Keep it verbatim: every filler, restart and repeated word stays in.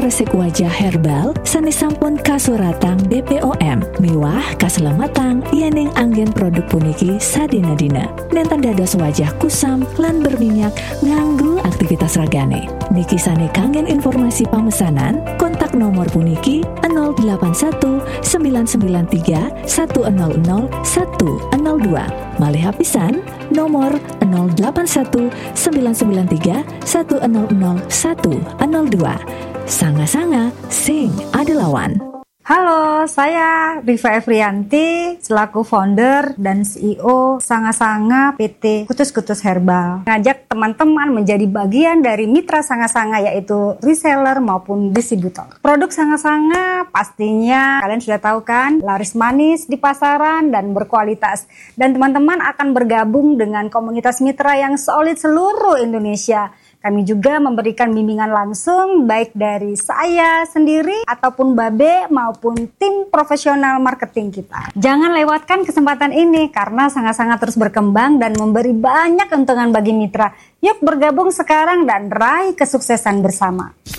resik wajah herbal sanes sampun kasuratang B P O M mewah kaselamatan iening anggen produk puniki sadina-dina nenten dados wajah kusam lan berminyak nganggo aktivitas ragane. Niki sane kangen informasi pemesanan kontak nomor puniki nol delapan satu sembilan sembilan tiga satu nol nol satu nol dua malih hapisan nomor nol delapan satu sembilan sembilan tiga satu nol nol satu nol dua. Sanga-sanga sing adelawan. Halo, saya Riva Efrianti selaku founder dan C E O Sanga-Sanga P T Kutus-Kutus Herbal. Ngajak teman-teman menjadi bagian dari mitra Sanga-Sanga yaitu reseller maupun distributor. Produk Sanga-Sanga pastinya kalian sudah tahu kan, laris manis di pasaran dan berkualitas. Dan teman-teman akan bergabung dengan komunitas mitra yang solid seluruh Indonesia. Kami juga memberikan bimbingan langsung baik dari saya sendiri ataupun Babe maupun tim profesional marketing kita. Jangan lewatkan kesempatan ini karena sangat-sangat terus berkembang dan memberi banyak keuntungan bagi mitra. Yuk bergabung sekarang dan raih kesuksesan bersama.